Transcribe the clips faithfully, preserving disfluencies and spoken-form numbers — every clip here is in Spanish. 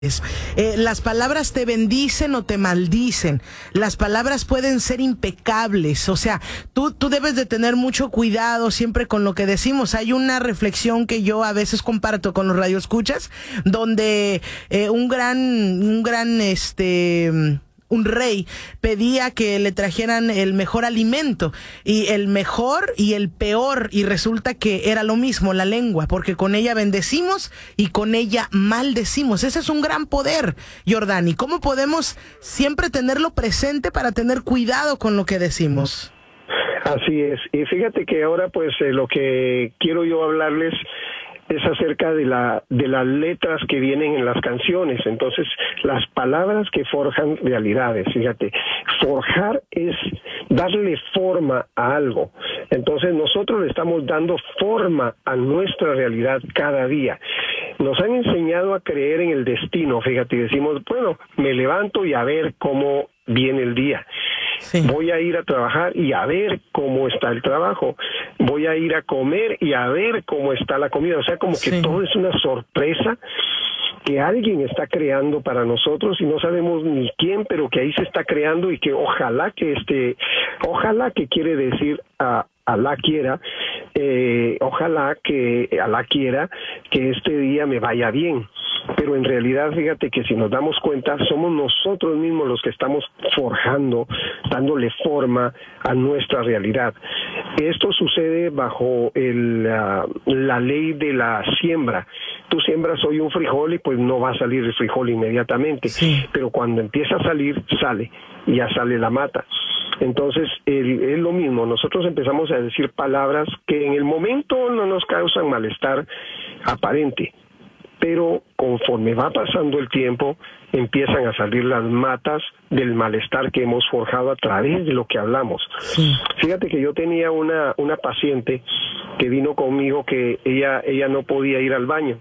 Eh, las palabras te bendicen o te maldicen. Las palabras pueden ser impecables. O sea, tú, tú debes de tener mucho cuidado siempre con lo que decimos. Hay una reflexión que yo a veces comparto con los radioescuchas, donde eh, un gran, un gran, este... un rey pedía que le trajeran el mejor alimento, y el mejor y el peor, y resulta que era lo mismo, la lengua, porque con ella bendecimos y con ella maldecimos. Ese es un gran poder, Jordani. ¿Cómo podemos siempre tenerlo presente para tener cuidado con lo que decimos? Así es, y fíjate que ahora pues eh, lo que quiero yo hablarles es acerca de la de las letras que vienen en las canciones. Entonces, las palabras que forjan realidades, fíjate, forjar es darle forma a algo. Entonces, nosotros le estamos dando forma a nuestra realidad cada día. Nos han enseñado a creer en el destino, fíjate, y decimos, bueno, me levanto y a ver cómo viene el día. Sí. Voy a ir a trabajar y a ver cómo está el trabajo. Voy a ir a comer y a ver cómo está la comida. O sea, como que sí, todo es una sorpresa que alguien está creando para nosotros y no sabemos ni quién, pero que ahí se está creando y que ojalá que este, ojalá que quiere decir a Alá quiera, eh, ojalá que Alá quiera que este día me vaya bien. Pero en realidad, fíjate que si nos damos cuenta, somos nosotros mismos los que estamos forjando, dándole forma a nuestra realidad. Esto sucede bajo el, uh, la ley de la siembra. Tú siembras hoy un frijol y pues no va a salir el frijol inmediatamente, sí, pero cuando empieza a salir, sale, y ya sale la mata. Entonces, el, es lo mismo, nosotros empezamos a decir palabras que en el momento no nos causan malestar aparente, pero conforme va pasando el tiempo, empiezan a salir las matas del malestar que hemos forjado a través de lo que hablamos. Sí. Fíjate que yo tenía una, una paciente que vino conmigo que ella, ella no podía ir al baño.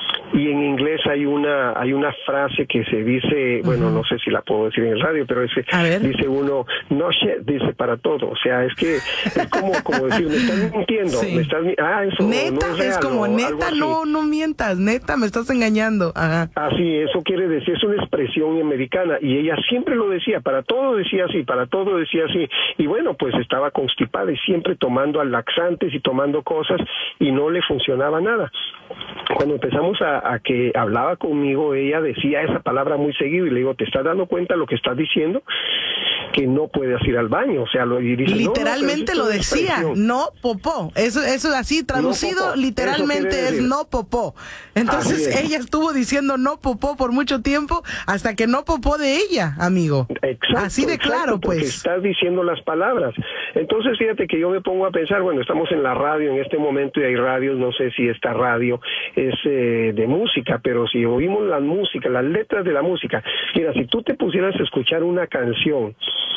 Y en inglés hay una hay una frase que se dice, bueno, uh-huh, no sé si la puedo decir en el radio, pero ese, dice uno, no shit, dice para todo. O sea, es que es como, como decir, me estás mintiendo, sí, me estás, ah, eso neta, no es real, es como, o neta, no, no mientas, neta, me estás engañando. Ajá. Así, eso quiere decir, es una expresión americana, y ella siempre lo decía, para todo decía así, para todo decía así, y bueno, pues estaba constipada y siempre tomando laxantes y tomando cosas, y no le funcionaba nada. Cuando empezamos a, a que hablaba conmigo, ella decía esa palabra muy seguido, y le digo, ¿te estás dando cuenta de lo que estás diciendo? Que no puedes ir al baño, o sea, lo, y dice, literalmente no, no, lo decía, no popó, eso eso así traducido, no literalmente es no popó. Entonces ella estuvo diciendo no popó por mucho tiempo, hasta que no popó de ella, amigo. Exacto, así de exacto, claro, pues. Estás diciendo las palabras. Entonces fíjate que yo me pongo a pensar, bueno, estamos en la radio en este momento y hay radios, no sé si esta radio es eh, de música, pero si oímos la música, las letras de la música, mira, si tú te pusieras a escuchar una canción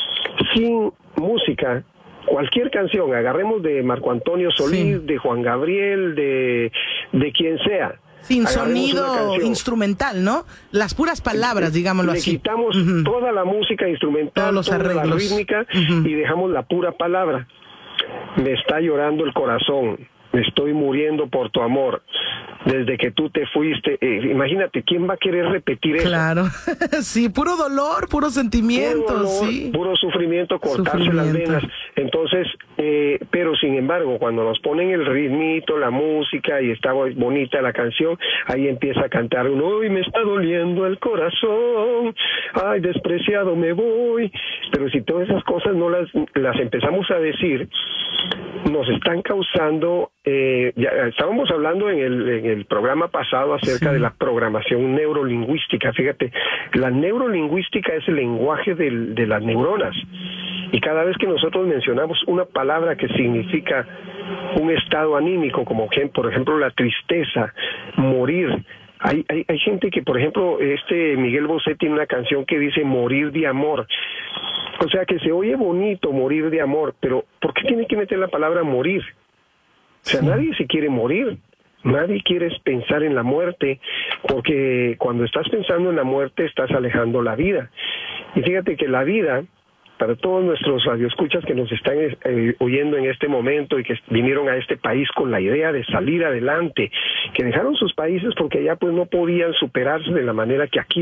sin música, cualquier canción, agarremos de Marco Antonio Solís, sí, de Juan Gabriel, de, de quien sea, sin sonido instrumental, ¿no? Las puras palabras, digámoslo le así. Le quitamos uh-huh, toda la música instrumental, todos los toda arreglos, la rítmica, uh-huh, y dejamos la pura palabra. Me está llorando el corazón, me estoy muriendo por tu amor. Desde que tú te fuiste, eh, imagínate, ¿quién va a querer repetir eso? Claro, sí, puro dolor, puro sentimiento, puro dolor, sí. Puro sufrimiento, cortarse sufrimiento. las venas. Entonces, eh, pero sin embargo, cuando nos ponen el ritmito, la música, y está bonita la canción, ahí empieza a cantar uno, uy, me está doliendo el corazón, ay, despreciado me voy. Pero si todas esas cosas no las, las empezamos a decir, nos están causando, eh, ya estábamos hablando en el, en el programa pasado acerca sí. de la programación neurolingüística. Fíjate, la neurolingüística es el lenguaje del, de las neuronas, y cada vez que nosotros mencionamos una palabra que significa un estado anímico, como por ejemplo la tristeza, morir, Hay, hay, hay gente que, por ejemplo, este Miguel Bosé tiene una canción que dice morir de amor. O sea, que se oye bonito morir de amor, pero ¿por qué tiene que meter la palabra morir? O sea, sí. nadie se quiere morir. Nadie quiere pensar en la muerte, porque cuando estás pensando en la muerte estás alejando la vida. Y fíjate que la vida, para todos nuestros radioescuchas que nos están eh, oyendo en este momento y que vinieron a este país con la idea de salir adelante, que dejaron sus países porque allá pues no podían superarse de la manera que aquí